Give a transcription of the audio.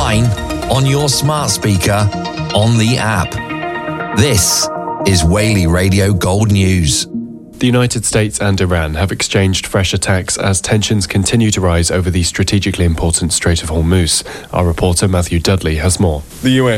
online, on your smart speaker, on the app. This is Whaley Radio Gold News. The United States and Iran have exchanged fresh attacks as tensions continue to rise over the strategically important Strait of Hormuz. Our reporter Matthew Dudley has more. The US